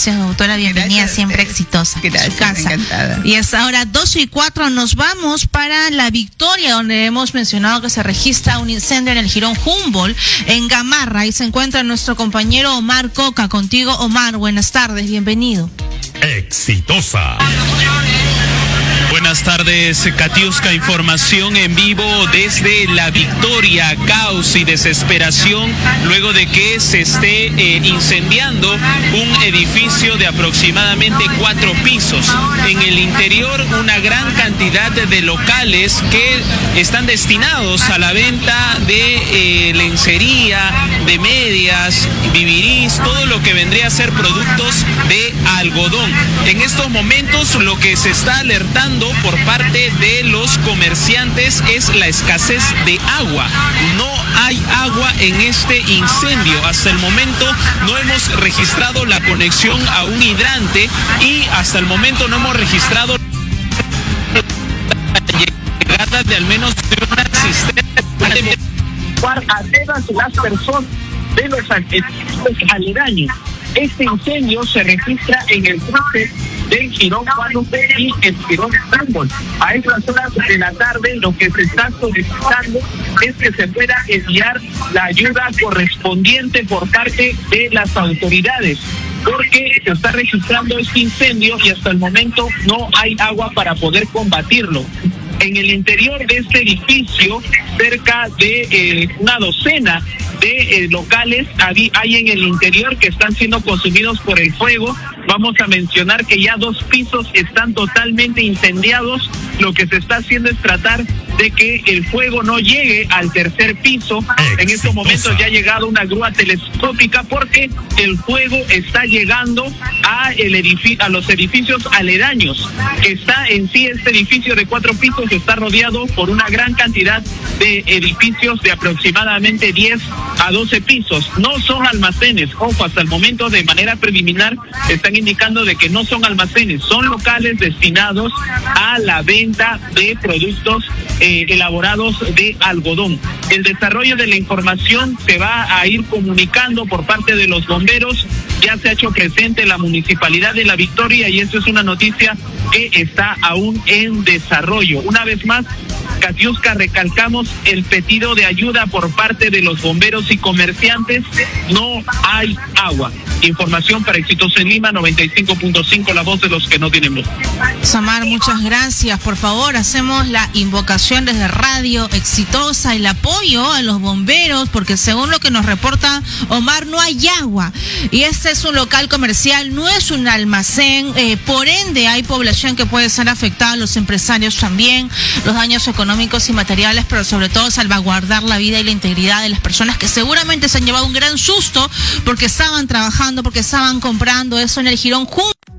Gracias, doctora. Bienvenida, siempre exitosa. Gracias, su casa. encantada. Y es ahora 2:04, nos vamos para La Victoria, donde hemos mencionado que se registra un incendio en el Jirón Humboldt, en Gamarra. Ahí se encuentra nuestro compañero Omar Coca. Contigo, Omar. Buenas tardes, bienvenido. Exitosa. Buenas tardes, Katiuska, información en vivo desde La Victoria, caos y desesperación luego de que se esté incendiando un edificio de aproximadamente 4 pisos. En el interior una gran cantidad de locales que están destinados a la venta de lencería, de medias, vivirís, todo lo que vendría a ser productos de algodón. En estos momentos lo que se está alertando por parte de los comerciantes es la escasez de agua. No hay agua en este incendio. Hasta el momento no hemos registrado la conexión a un hidrante y hasta el momento no hemos registrado la llegada de al menos de una cisterna. A todas las personas de los edificios aledaños. Este incendio se registra en el cruce del Jirón Guadalupe y el Jirón Humboldt. A esas horas de la tarde lo que se está solicitando es que se pueda enviar la ayuda correspondiente por parte de las autoridades, porque se está registrando este incendio y hasta el momento no hay agua para poder combatirlo. En el interior de este edificio, cerca de una docena de locales hay en el interior que están siendo consumidos por el fuego. Vamos a mencionar que ya 2 pisos están totalmente incendiados. Lo que se está haciendo es tratar de que el fuego no llegue al tercer piso. En estos momentos ya ha llegado una grúa telescópica porque el fuego está llegando a los edificios aledaños. Está en sí este edificio de 4 pisos, está rodeado por una gran cantidad de edificios de aproximadamente 10 a 12 pisos. No son almacenes. Ojo, hasta el momento de manera preliminar están indicando de que no son almacenes, son locales destinados a la venta de productos elaborados de algodón. El desarrollo de la información se va a ir comunicando por parte de los bomberos. Ya se ha hecho presente la Municipalidad de La Victoria y esto es una noticia que está aún en desarrollo. Una vez más, Katiuska, recalcamos el pedido de ayuda por parte de los bomberos y comerciantes. No hay agua. Información para Exitosa en Lima, 95.5, la voz de los que no tienen voz. Samar, muchas gracias. Por favor, hacemos la invocación desde Radio Exitosa, el apoyo a los bomberos, porque según lo que nos reporta Omar, no hay agua. Y este es un local comercial, no es un almacén, por ende hay población que puede ser afectada, los empresarios también, los daños económicos y materiales, pero sobre todo salvaguardar la vida y la integridad de las personas que seguramente se han llevado un gran susto porque estaban trabajando, porque estaban comprando eso en el Jirón Humboldt.